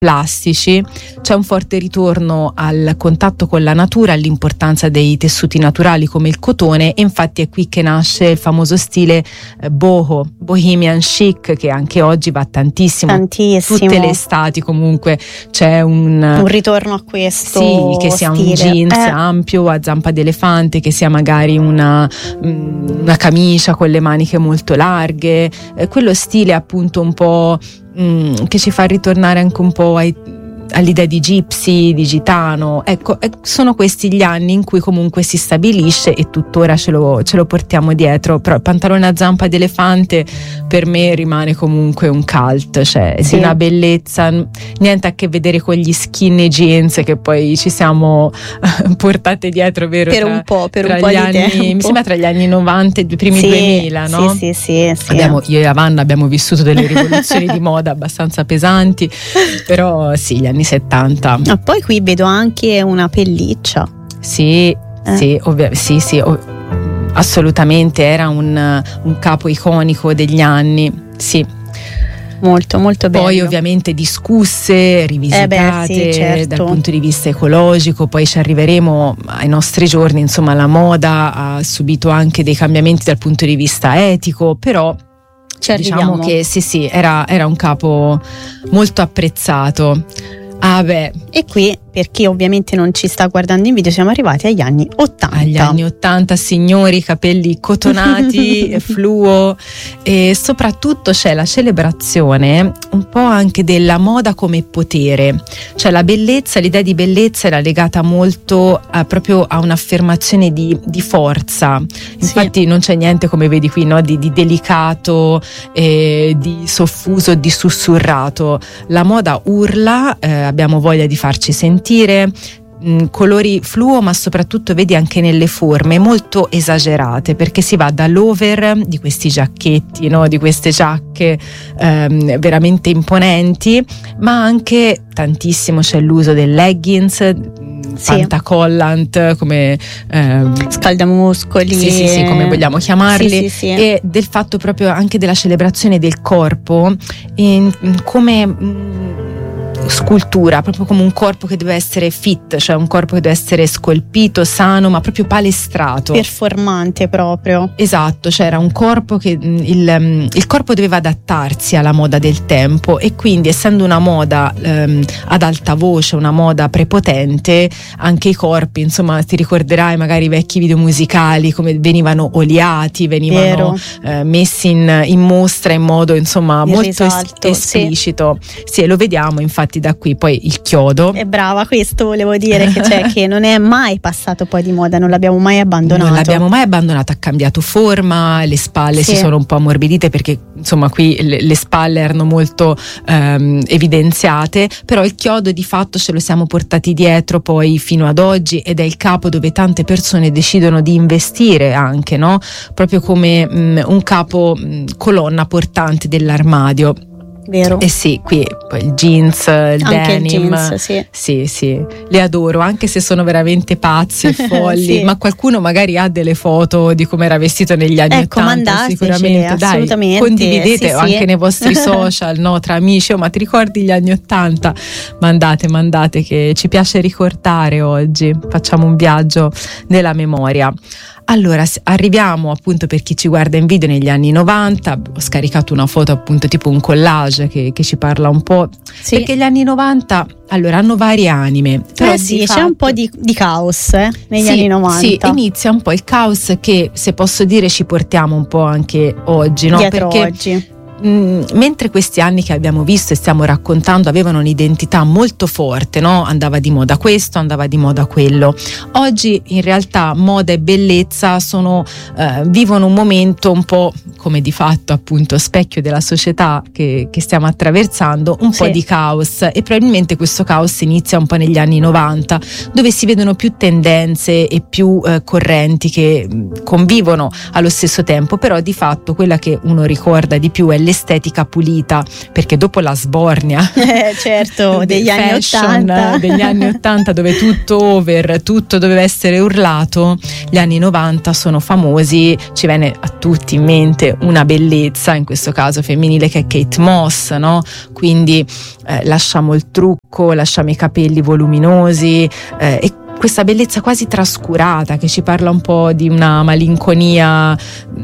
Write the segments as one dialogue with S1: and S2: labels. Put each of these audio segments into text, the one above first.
S1: plastici, c'è un forte ritorno al contatto con la natura, all'importanza dei tessuti naturali come il cotone, e infatti è qui che nasce il famoso stile boho, bohemian chic, che anche oggi va tantissimo. Tutte le estati comunque c'è un
S2: ritorno a questo,
S1: sì, che sia
S2: stile.
S1: Un jeans ampio a zampa d'elefante, che sia magari una camicia con le maniche molto larghe, quello stile appunto un po' che ci fa ritornare anche un po' all'idea di gypsy, di gitano. Ecco, sono questi gli anni in cui comunque si stabilisce, e tuttora ce lo portiamo dietro. Però il pantalone a zampa d'elefante per me rimane comunque un cult, cioè di una bellezza, niente a che vedere con gli skinny jeans che poi ci siamo portate dietro, vero?
S2: Per un po'
S1: gli
S2: di
S1: anni,
S2: tempo.
S1: mi sembra tra gli anni 90 e i primi 2000, no?
S2: Sì.
S1: Io e Avanna abbiamo vissuto delle rivoluzioni di moda abbastanza pesanti, però sì, gli anni 70.
S2: Poi qui vedo anche una pelliccia.
S1: Sì, assolutamente, era un capo iconico degli anni, sì.
S2: Molto molto bello.
S1: Poi ovviamente discusse, rivisitate
S2: certo.
S1: dal punto di vista ecologico. Poi ci arriveremo ai nostri giorni, insomma la moda ha subito anche dei cambiamenti dal punto di vista etico, però diciamo che sì, era un capo molto apprezzato.
S2: E qui, per chi ovviamente non ci sta guardando in video, siamo arrivati agli anni 80.
S1: Agli anni 80, signori, capelli cotonati, fluo, e soprattutto c'è la celebrazione un po' anche della moda come potere. Cioè la bellezza, l'idea di bellezza era legata molto proprio a un'affermazione di forza. Infatti non c'è niente, come vedi qui, no? di delicato, di soffuso, di sussurrato. La moda urla, abbiamo voglia di farci sentire, colori fluo, ma soprattutto vedi anche nelle forme molto esagerate, perché si va dall'over di questi giacchetti, no? Di queste giacche veramente imponenti, ma anche tantissimo c'è l'uso del leggings, pantacollant, come
S2: scaldamuscoli,
S1: sì, come vogliamo chiamarli,
S2: sì.
S1: E del fatto proprio anche della celebrazione del corpo come scultura, proprio come un corpo che deve essere fit, cioè un corpo che deve essere scolpito, sano, ma proprio palestrato,
S2: performante proprio.
S1: Esatto, cioè era un corpo che il corpo doveva adattarsi alla moda del tempo, e quindi essendo una moda ad alta voce, una moda prepotente, anche i corpi, insomma, ti ricorderai magari i vecchi video musicali come venivano oliati, venivano messi in mostra in modo, insomma, molto esplicito. Sì, lo vediamo infatti da qui. Poi il chiodo.
S2: È brava, questo volevo dire, che non è mai passato poi di moda, non l'abbiamo mai abbandonato.
S1: Ha cambiato forma, le spalle si sono un po' ammorbidite, perché insomma qui le spalle erano molto evidenziate, però il chiodo di fatto ce lo siamo portati dietro poi fino ad oggi, ed è il capo dove tante persone decidono di investire anche, no? Proprio come un capo colonna portante dell'armadio.
S2: Vero.
S1: Sì, qui poi il jeans, il
S2: anche
S1: denim,
S2: il jeans,
S1: sì, li adoro, anche se sono veramente pazzi e folli. Ma qualcuno magari ha delle foto di come era vestito negli anni 80, sicuramente. Dai,
S2: assolutamente.
S1: Condividete anche nei vostri social, no, tra amici. Ma ti ricordi gli anni 80? Mandate, che ci piace ricordare oggi. Facciamo un viaggio nella memoria. Allora, arriviamo appunto, per chi ci guarda in video, negli anni 90. Ho scaricato una foto, appunto, tipo un collage che ci parla un po', perché gli anni 90 allora hanno varie anime, però
S2: c'è un po' di caos negli anni 90.
S1: Sì, inizia un po' il caos che, se posso dire, ci portiamo un po' anche oggi, no?
S2: Dietro
S1: perché
S2: oggi.
S1: Mentre questi anni che abbiamo visto e stiamo raccontando avevano un'identità molto forte, no? Andava di moda questo, andava di moda quello. Oggi in realtà moda e bellezza vivono un momento un po', come di fatto appunto specchio della società che stiamo attraversando, un po' di caos, e probabilmente questo caos inizia un po' negli anni 90, dove si vedono più tendenze e più correnti che convivono allo stesso tempo, però di fatto quella che uno ricorda di più è dell'estetica pulita, perché dopo la sbornia
S2: certo degli anni
S1: anni 80 dove tutto over, tutto doveva essere urlato, gli anni 90 sono famosi, ci viene a tutti in mente una bellezza, in questo caso femminile, che è Kate Moss, no? Quindi lasciamo il trucco, lasciamo i capelli voluminosi e questa bellezza quasi trascurata che ci parla un po' di una malinconia,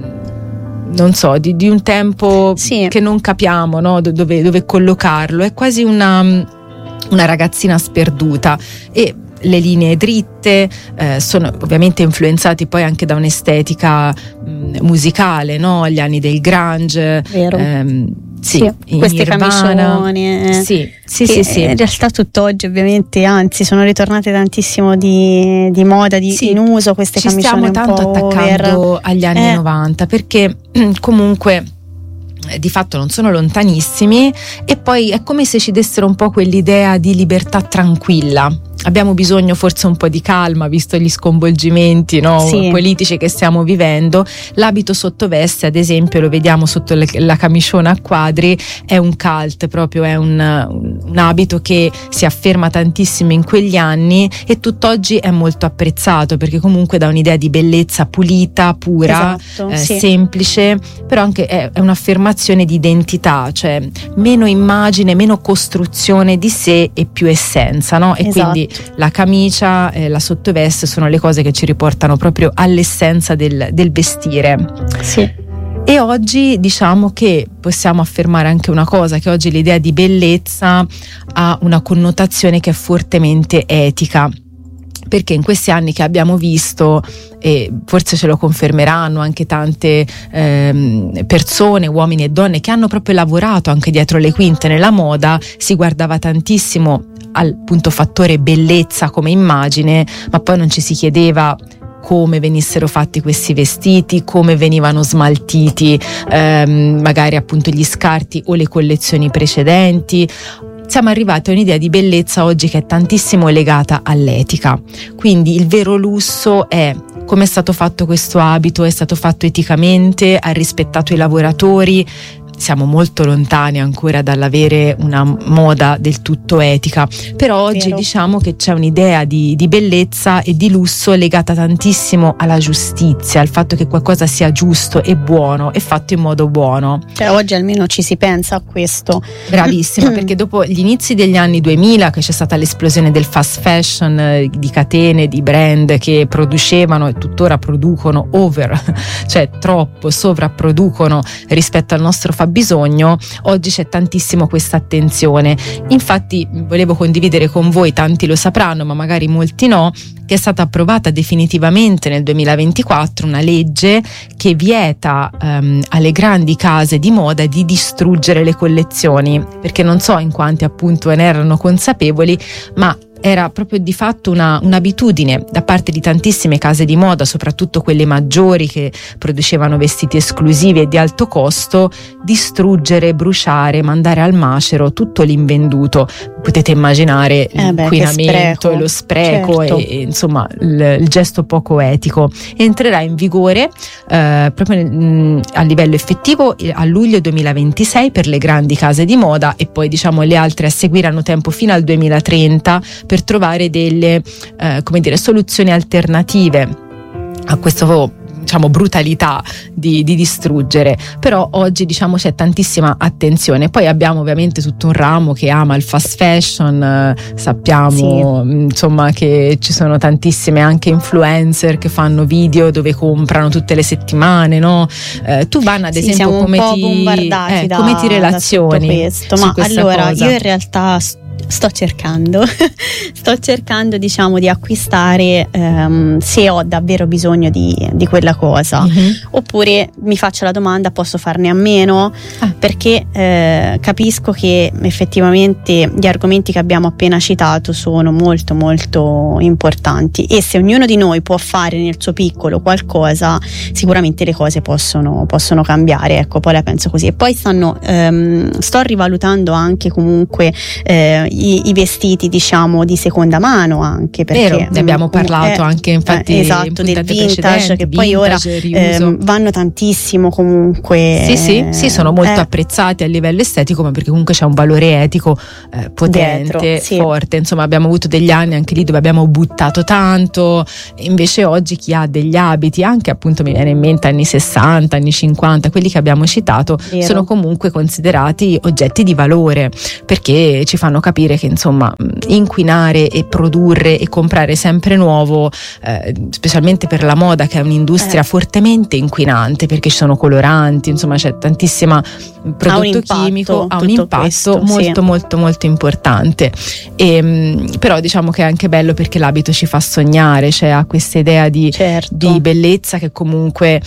S1: non so, di un tempo che non capiamo, no? dove collocarlo. È quasi una ragazzina sperduta, e le linee dritte sono ovviamente influenzati poi anche da un'estetica musicale, no? Gli anni del grunge,
S2: vero. Sì, queste camicione sì. In realtà tutt'oggi ovviamente, anzi, sono ritornate tantissimo di moda, in uso queste camicione. Ci stiamo tanto attaccando
S1: agli anni 90 perché comunque di fatto non sono lontanissimi, e poi è come se ci dessero un po' quell'idea di libertà tranquilla. Abbiamo bisogno forse un po' di calma, visto gli sconvolgimenti, no? Politici che stiamo vivendo. L'abito sottoveste, ad esempio, lo vediamo sotto la camiciona a quadri, è un cult, proprio è un abito che si afferma tantissimo in quegli anni, e tutt'oggi è molto apprezzato perché comunque dà un'idea di bellezza pulita, pura, semplice, però anche è un'affermazione di identità, cioè meno immagine, meno costruzione di sé e più essenza, no? E quindi la camicia, la sottoveste sono le cose che ci riportano proprio all'essenza del vestire.
S2: Sì.
S1: E oggi diciamo che possiamo affermare anche una cosa, che oggi l'idea di bellezza ha una connotazione che è fortemente etica, perché in questi anni che abbiamo visto, e forse ce lo confermeranno anche tante persone, uomini e donne, che hanno proprio lavorato anche dietro le quinte nella moda, si guardava tantissimo al punto fattore bellezza come immagine, ma poi non ci si chiedeva come venissero fatti questi vestiti, come venivano smaltiti magari appunto gli scarti o le collezioni precedenti. Siamo arrivati a un'idea di bellezza oggi che è tantissimo legata all'etica, quindi il vero lusso è come è stato fatto questo abito, è stato fatto eticamente, ha rispettato i lavoratori. Siamo molto lontani ancora dall'avere una moda del tutto etica, però oggi diciamo che c'è un'idea di bellezza e di lusso legata tantissimo alla giustizia, al fatto che qualcosa sia giusto e buono e fatto in modo buono.
S2: Cioè oggi almeno ci si pensa a questo.
S1: Bravissima, perché dopo gli inizi degli anni 2000, che c'è stata l'esplosione del fast fashion, di catene, di brand che producevano e tuttora producono cioè troppo, sovrapproducono rispetto al nostro bisogno, oggi c'è tantissimo questa attenzione. Infatti volevo condividere con voi, tanti lo sapranno ma magari molti no, che è stata approvata definitivamente nel 2024 una legge che vieta alle grandi case di moda di distruggere le collezioni, perché non so in quanti appunto ne erano consapevoli, ma era proprio di fatto un'abitudine da parte di tantissime case di moda, soprattutto quelle maggiori che producevano vestiti esclusivi e di alto costo, distruggere, bruciare, mandare al macero tutto l'invenduto. Potete immaginare l'inquinamento e lo spreco, certo. e insomma il gesto poco etico. Entrerà in vigore proprio a livello effettivo a luglio 2026 per le grandi case di moda, e poi diciamo le altre a seguire hanno tempo fino al 2030 per trovare delle soluzioni alternative a questo brutalità di distruggere. Però oggi c'è tantissima attenzione. Poi abbiamo ovviamente tutto un ramo che ama il fast fashion, sappiamo che ci sono tantissime anche influencer che fanno video dove comprano tutte le settimane, no? Tu Vanna ad esempio come ti relazioni
S2: da questo? Ma allora cosa? Io in realtà sto cercando di acquistare se ho davvero bisogno di quella cosa, oppure mi faccio la domanda: posso farne a meno? Perché capisco che effettivamente gli argomenti che abbiamo appena citato sono molto molto importanti, e se ognuno di noi può fare nel suo piccolo qualcosa, sicuramente le cose possono cambiare. Ecco, poi la penso così. E poi sto rivalutando anche comunque i vestiti, diciamo, di seconda mano, anche perché
S1: vero, ne abbiamo parlato anche infatti
S2: esatto, del vintage, che poi ora vanno tantissimo comunque.
S1: Sì, sono molto apprezzati a livello estetico, ma perché comunque c'è un valore etico potente, dietro, forte. Insomma, abbiamo avuto degli anni anche lì dove abbiamo buttato tanto, invece oggi chi ha degli abiti, anche appunto mi viene in mente anni 60, anni 50, quelli che abbiamo citato, sono comunque considerati oggetti di valore, perché ci fanno capire che insomma inquinare e produrre e comprare sempre nuovo, specialmente per la moda, che è un'industria fortemente inquinante, perché ci sono coloranti, insomma c'è tantissima prodotto chimico, ha un impatto questo, molto importante. Però diciamo che è anche bello perché l'abito ci fa sognare, cioè ha questa idea di bellezza che comunque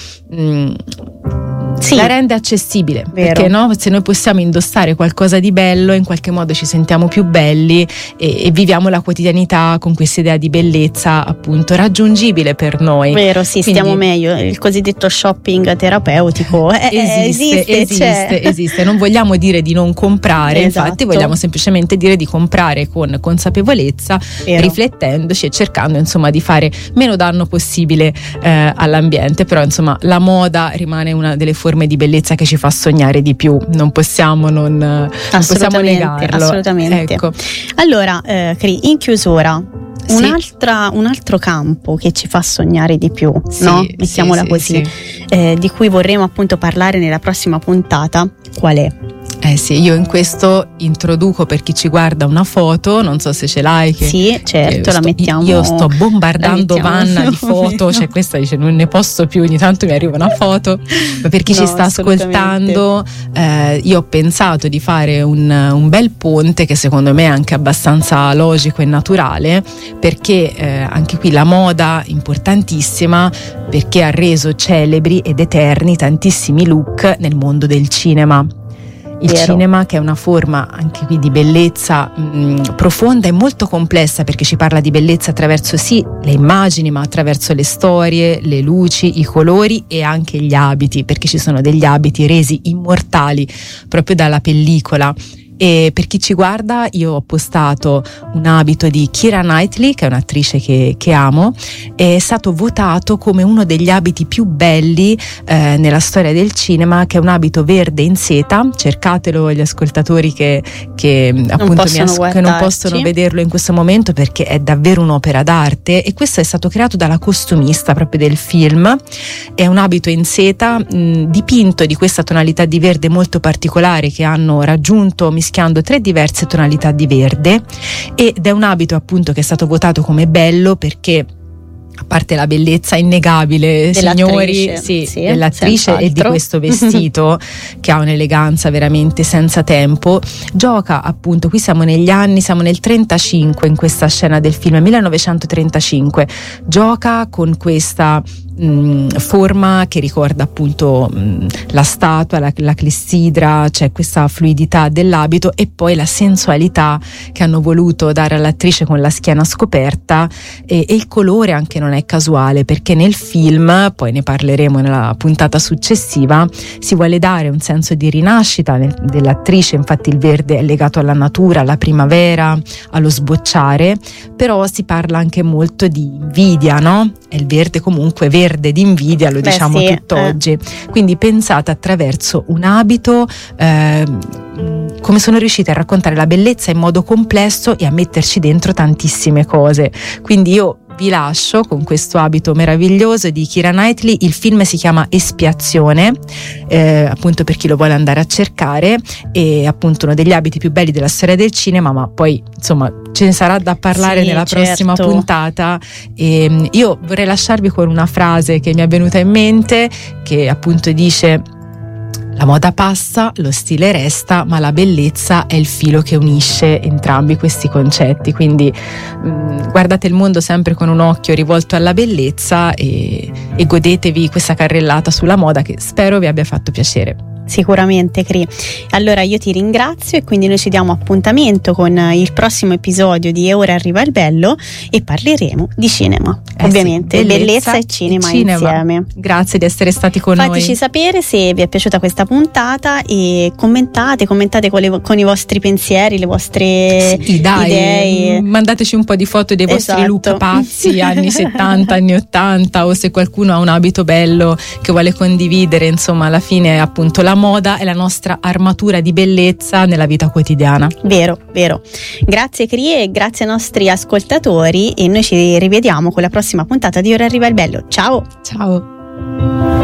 S1: la rende accessibile, perché no? Se noi possiamo indossare qualcosa di bello, in qualche modo ci sentiamo più belli e viviamo la quotidianità con questa idea di bellezza appunto raggiungibile per noi.
S2: Vero, sì. Quindi, stiamo meglio, il cosiddetto shopping terapeutico
S1: esiste. Non vogliamo dire di non comprare, infatti vogliamo semplicemente dire di comprare con consapevolezza, riflettendoci e cercando insomma di fare meno danno possibile all'ambiente. Però insomma la moda rimane una delle forme di bellezza che ci fa sognare di più, non possiamo negarlo.
S2: Assolutamente.
S1: Ecco.
S2: Allora, Cri, in chiusura, un altro campo che ci fa sognare di più, no? Mettiamola così, di cui vorremmo appunto parlare nella prossima puntata, qual è?
S1: Io in questo introduco per chi ci guarda una foto, non so se ce l'hai.
S2: La mettiamo.
S1: Io sto bombardando Vanna di foto, cioè questa dice non ne posso più, ogni tanto mi arriva una foto, ma per chi ci sta ascoltando, io ho pensato di fare un bel ponte che secondo me è anche abbastanza logico e naturale, perché anche qui la moda importantissima, perché ha reso celebri ed eterni tantissimi look nel mondo del cinema. Il cinema, che è una forma anche qui di bellezza profonda e molto complessa, perché ci parla di bellezza attraverso le immagini, ma attraverso le storie, le luci, i colori e anche gli abiti, perché ci sono degli abiti resi immortali proprio dalla pellicola. E per chi ci guarda, io ho postato un abito di Keira Knightley, che è un'attrice che amo, è stato votato come uno degli abiti più belli nella storia del cinema, che è un abito verde in seta. Cercatelo, gli ascoltatori che appunto che non possono vederlo in questo momento, perché è davvero un'opera d'arte, e questo è stato creato dalla costumista proprio del film. È un abito in seta dipinto di questa tonalità di verde molto particolare che hanno raggiunto mischiando 3 diverse tonalità di verde, ed è un abito appunto che è stato votato come bello perché, a parte la bellezza innegabile, signori, dell'attrice e di questo vestito che ha un'eleganza veramente senza tempo, gioca appunto, qui siamo negli anni, siamo nel 35 in questa scena del film, 1935, gioca con questa forma che ricorda appunto la statua, la clessidra, c'è questa fluidità dell'abito e poi la sensualità che hanno voluto dare all'attrice con la schiena scoperta, e il colore anche non è casuale, perché nel film, poi ne parleremo nella puntata successiva, si vuole dare un senso di rinascita dell'attrice. Infatti il verde è legato alla natura, alla primavera, allo sbocciare, però si parla anche molto di invidia, no? È il verde comunque verde di invidia, lo diciamo tutt'oggi. Quindi pensate attraverso un abito come sono riusciti a raccontare la bellezza in modo complesso e a metterci dentro tantissime cose. Quindi io vi lascio con questo abito meraviglioso di Keira Knightley. Il film si chiama Espiazione, appunto per chi lo vuole andare a cercare, e appunto uno degli abiti più belli della storia del cinema, ma poi insomma ce ne sarà da parlare nella prossima puntata. E io vorrei lasciarvi con una frase che mi è venuta in mente, che appunto dice: la moda passa, lo stile resta, ma la bellezza è il filo che unisce entrambi questi concetti. Quindi guardate il mondo sempre con un occhio rivolto alla bellezza e godetevi questa carrellata sulla moda, che spero vi abbia fatto piacere.
S2: Sicuramente, Cri. Allora io ti ringrazio e quindi noi ci diamo appuntamento con il prossimo episodio di E ora arriva il bello e parleremo di cinema, ovviamente,
S1: sì,
S2: bellezza e cinema insieme.
S1: Grazie di essere stati con noi.
S2: Fateci sapere se vi è piaciuta questa puntata e commentate con i vostri pensieri, le vostre idee.
S1: Mandateci un po' di foto dei vostri look pazzi anni 70, anni 80, o se qualcuno ha un abito bello che vuole condividere. Insomma, alla fine appunto la moda è la nostra armatura di bellezza nella vita quotidiana.
S2: Vero. Grazie Cri e grazie ai nostri ascoltatori, e noi ci rivediamo con la prossima puntata di Ora arriva il bello. Ciao.